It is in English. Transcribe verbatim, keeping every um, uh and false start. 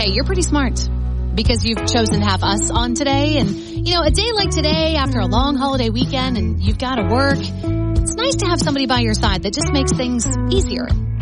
Hey, you're pretty smart because you've chosen to have us on today. And, you know, a day like today after a long holiday weekend and you've got to work, it's nice to have somebody by your side that just makes things easier.